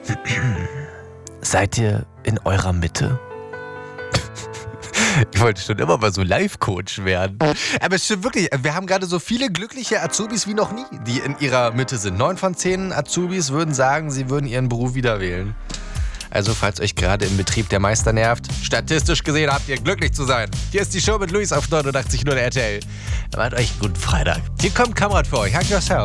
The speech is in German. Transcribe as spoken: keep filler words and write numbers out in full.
Seid ihr in eurer Mitte? Ich wollte schon immer mal so Life-Coach werden. Aber es stimmt wirklich, wir haben gerade so viele glückliche Azubis wie noch nie, die in ihrer Mitte sind. Neun von zehn Azubis würden sagen, sie würden ihren Beruf wieder wählen. Also falls euch gerade im Betrieb der Meister nervt, statistisch gesehen habt ihr glücklich zu sein. Hier ist die Show mit Luis auf neunundachtzig Komma null R T L. Macht euch einen guten Freitag. Hier kommt Kamerad für euch. Hug yourself.